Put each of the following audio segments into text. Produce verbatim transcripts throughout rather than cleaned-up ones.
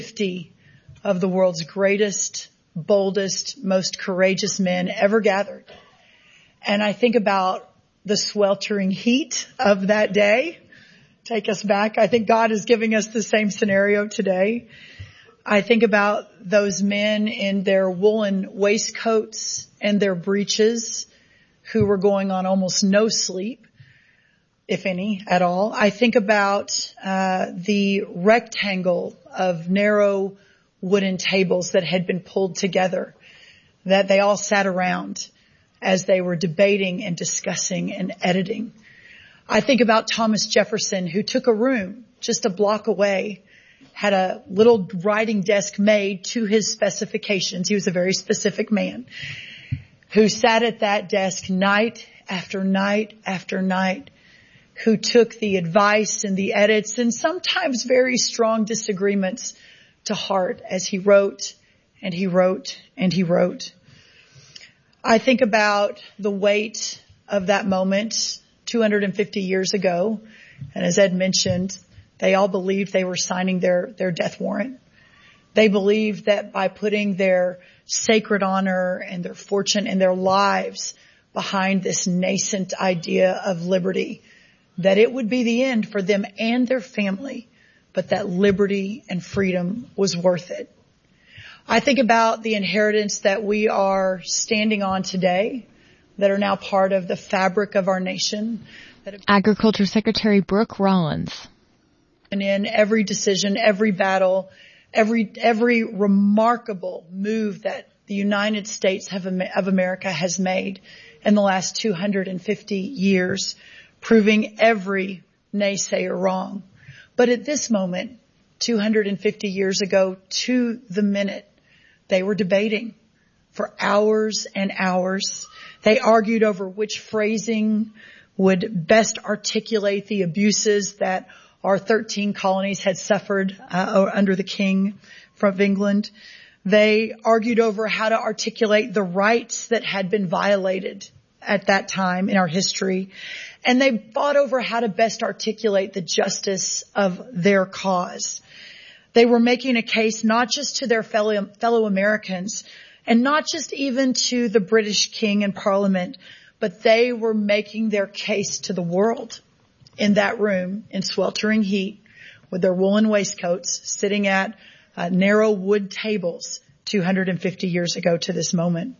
fifty of the world's greatest, boldest, most courageous men ever gathered. And I think about the sweltering heat of that day. Take us back. I think God is giving us the same scenario today. I think about those men in their woolen waistcoats and their breeches who were going on almost no sleep, if any at all. I think about uh the rectangle of narrow wooden tables that had been pulled together, that they all sat around as they were debating and discussing and editing. I think about Thomas Jefferson, who took a room just a block away, had a little writing desk made to his specifications. He was a very specific man who sat at that desk night after night after night, who took the advice and the edits and sometimes very strong disagreements to heart as he wrote and he wrote and he wrote. I think about the weight of that moment two hundred fifty years ago. And as Ed mentioned, they all believed they were signing their, their death warrant. They believed that by putting their sacred honor and their fortune and their lives behind this nascent idea of liberty, that it would be the end for them and their family, but that liberty and freedom was worth it. I think about the inheritance that we are standing on today, that are now part of the fabric of our nation. That have Agriculture Secretary Brooke Rollins. And in every decision, every battle, every every remarkable move that the United States of America has made in the last two hundred fifty years, proving every naysayer wrong. But at this moment, two hundred fifty years ago, to the minute, they were debating for hours and hours. They argued over which phrasing would best articulate the abuses that our thirteen colonies had suffered uh, under the King from England. They argued over how to articulate the rights that had been violated at that time in our history. And they fought over how to best articulate the justice of their cause. They were making a case not just to their fellow, fellow Americans and not just even to the British King and Parliament, but they were making their case to the world in that room in sweltering heat with their woolen waistcoats sitting at uh, narrow wood tables two hundred fifty years ago to this moment.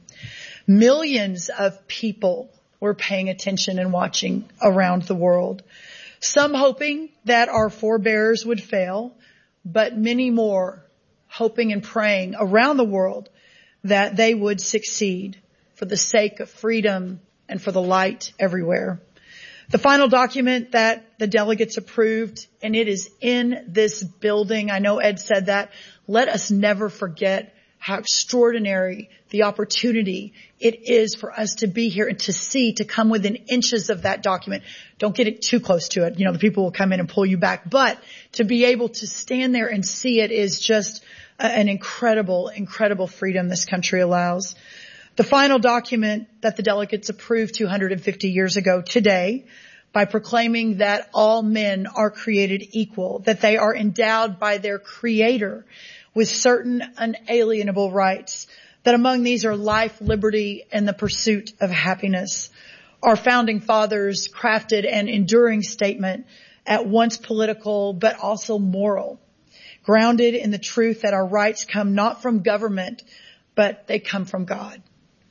Millions of people were paying attention and watching around the world, some hoping that our forebears would fail, but many more hoping and praying around the world that they would succeed for the sake of freedom and for the light everywhere. The final document that the delegates approved, and it is in this building. I know Ed said that. Let us never forget how extraordinary the opportunity it is for us to be here and to see, to come within inches of that document. Don't get it too close to it. You know, the people will come in and pull you back. But to be able to stand there and see it is just an incredible, incredible freedom this country allows. The final document that the delegates approved two hundred fifty years ago today, by proclaiming that all men are created equal, that they are endowed by their Creator with certain unalienable rights, that among these are life, liberty, and the pursuit of happiness. Our founding fathers crafted an enduring statement, at once political but also moral, grounded in the truth that our rights come not from government, but they come from God.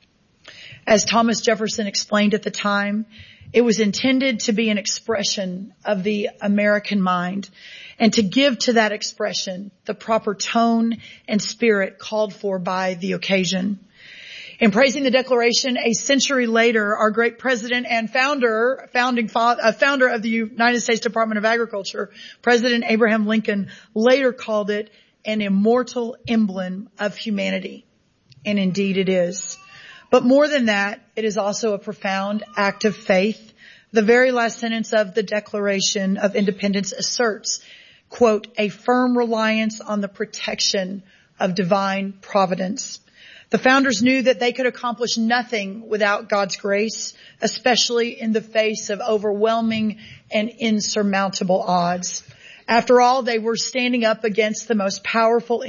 As Thomas Jefferson explained at the time, it was intended to be an expression of the American mind and to give to that expression the proper tone and spirit called for by the occasion. In praising the Declaration a century later, our great president and founder, founding father, uh, founder of the United States Department of Agriculture, President Abraham Lincoln, later called it an immortal emblem of humanity. And indeed it is. But more than that, it is also a profound act of faith. The very last sentence of the Declaration of Independence asserts, quote, a firm reliance on the protection of divine providence. The founders knew that they could accomplish nothing without God's grace, especially in the face of overwhelming and insurmountable odds. After all, they were standing up against the most powerful